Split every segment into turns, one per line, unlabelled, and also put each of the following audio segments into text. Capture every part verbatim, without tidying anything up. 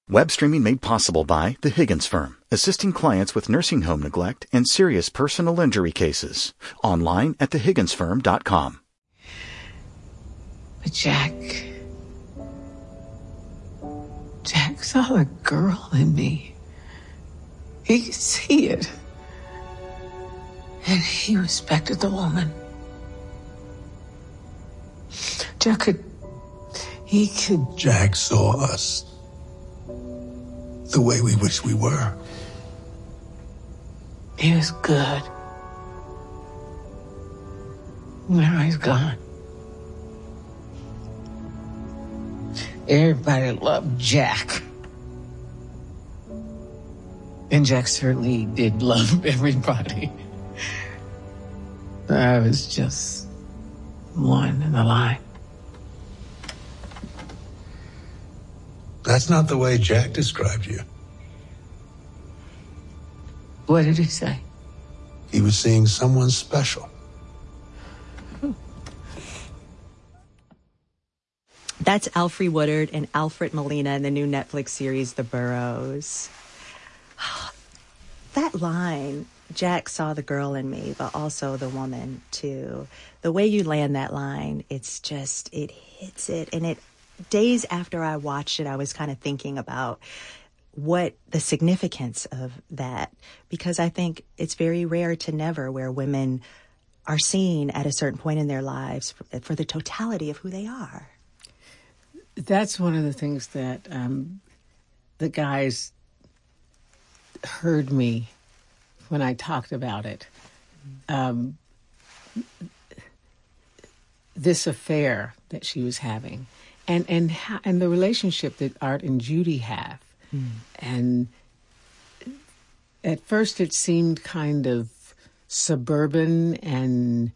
Web streaming made possible by The Higgins Firm, assisting clients with nursing home neglect and serious personal injury cases. Online at the higgins firm dot com.
But Jack... Jack saw a girl in me. He could see it. And he respected the woman. Jack could... He could...
Jack saw us the way we wish we were.
He was good. Now he's gone. Everybody loved Jack. And Jack certainly did love everybody. I was just one in the line.
That's not the way Jack described you.
What did he say?
He was seeing someone special.
That's Alfre Woodard and Alfred Molina in the new Netflix series, The Burrows. That line, Jack saw the girl in me, but also the woman, too. The way you land that line, it's just, it hits it. And it, days after I watched it, I was kind of thinking about what the significance of that, because I think it's very rare to never where women are seen at a certain point in their lives for, for the totality of who they are.
That's one of the things that um, the guys heard me when I talked about it. Um, this affair that she was having, and and ha- and the relationship that Art and Judy have, mm. and at first it seemed kind of suburban and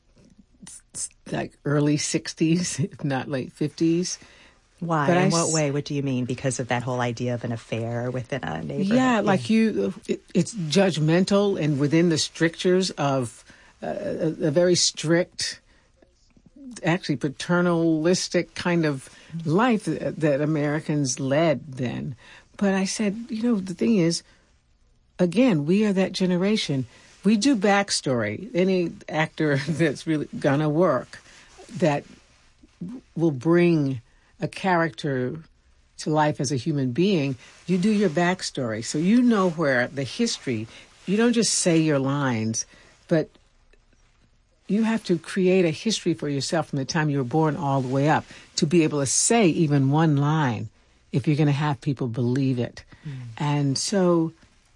like early sixties, if not late fifties.
Why?
But
In
I
what
s-
way? What do you mean? Because of that whole idea of an affair within a neighborhood?
Yeah, like you, it, it's judgmental and within the strictures of uh, a, a very strict, actually paternalistic kind of life that, that Americans led then. But I said, you know, the thing is, again, we are that generation. We do backstory. Any actor that's really gonna work that will bring a character to life as a human being, you do your backstory. So you know where the history, you don't just say your lines, but you have to create a history for yourself from the time you were born all the way up to be able to say even one line if you're going to have people believe it. Mm. And so,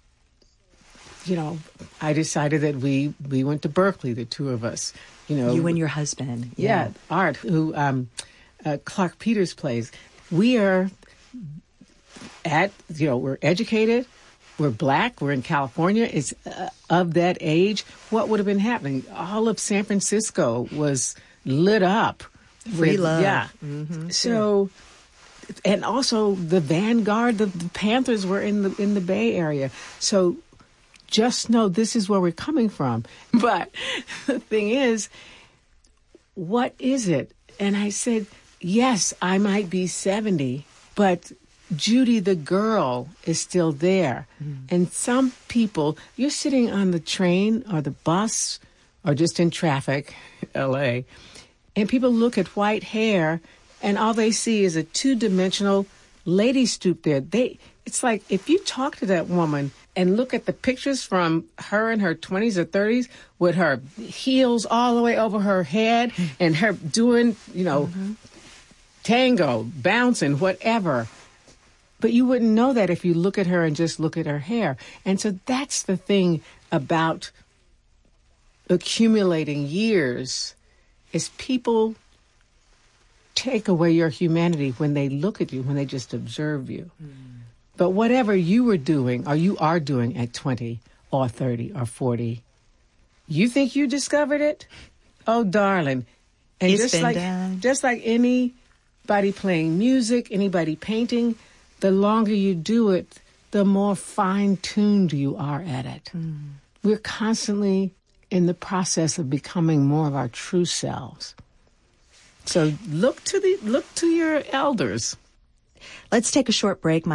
you know, I decided that we, we went to Berkeley, the two of us. You know,
you and your husband.
Yeah, yeah Art, who um, uh, Clark Peters plays. We are at, you know, we're educated, we're black, we're in California. It's uh, of that age. What would have been happening? All of San Francisco was lit up.
Free
with,
love.
Yeah.
Mm-hmm.
So, and also the vanguard, the, the Panthers were in the in the Bay Area. So just know this is where we're coming from. But the thing is, what is it? And I said, yes, I might be seventy, but Judy, the girl, is still there. Mm. And some people, you're sitting on the train or the bus or just in traffic, L A, and people look at white hair and all they see is a two-dimensional lady stoop there. They, it's like if you talk to that woman and look at the pictures from her in her twenties or thirties with her heels all the way over her head and her doing, you know, mm-hmm. tango, bouncing, whatever. But you wouldn't know that if you look at her and just look at her hair. And so that's the thing about accumulating years is people take away your humanity when they look at you, when they just observe you. Mm. But whatever you were doing or you are doing at twenty or thirty or forty, you think you discovered it? Oh, darling. And
It's
just
been
like
done.
just like anybody playing music, anybody painting, the longer you do it, the more fine-tuned you are at it. Mm. We're constantly in the process of becoming more of our true selves. So look to the look to your elders.
Let's take a short break. My